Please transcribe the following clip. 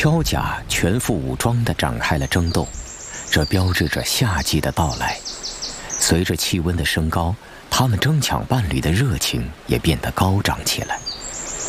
锹甲全副武装地展开了争斗，这标志着夏季的到来。随着气温的升高，他们争抢伴侣的热情也变得高涨起来。